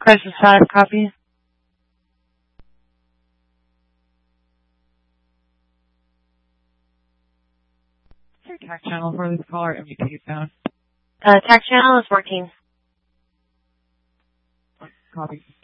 Crisis 5, copy. Tac channel for this caller, MVP phone. Tac channel is working. Copy.